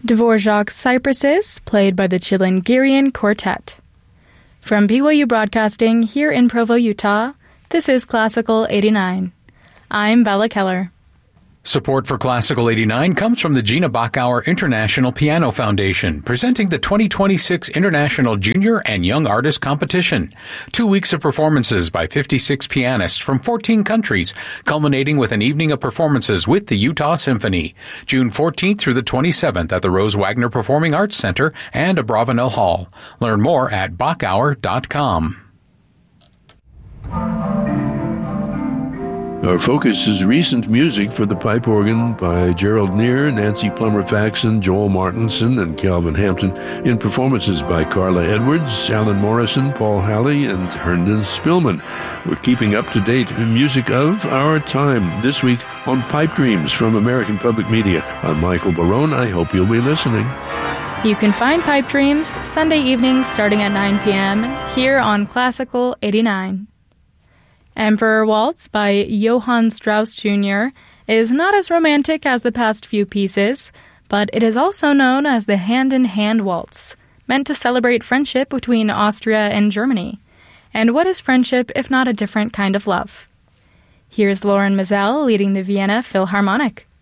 Dvorak's Cypresses, played by the Chilingirian Quartet. From BYU Broadcasting, here in Provo, Utah, this is Classical 89. I'm Bella Keller. Support for Classical 89 comes from the Gina Bachauer International Piano Foundation, presenting the 2026 International Junior and Young Artist Competition. 2 weeks of performances by 56 pianists from 14 countries, culminating with an evening of performances with the Utah Symphony. June 14th through the 27th at the Rose Wagner Performing Arts Center and Abravanel Hall. Learn more at Bachauer.com. Our focus is recent music for the pipe organ by Gerald Neer, Nancy Plummer-Faxon, Joel Martinson, and Calvin Hampton, in performances by Carla Edwards, Alan Morrison, Paul Halley, and Herndon Spillman. We're keeping up to date music of our time this week on Pipe Dreams from American Public Media. I'm Michael Barone. I hope you'll be listening. You can find Pipe Dreams Sunday evenings starting at 9 p.m. here on Classical 89. Emperor Waltz by Johann Strauss Jr. is not as romantic as the past few pieces, but it is also known as the Hand-in-Hand Waltz, meant to celebrate friendship between Austria and Germany. And what is friendship if not a different kind of love? Here's Lauren Mazel leading the Vienna Philharmonic.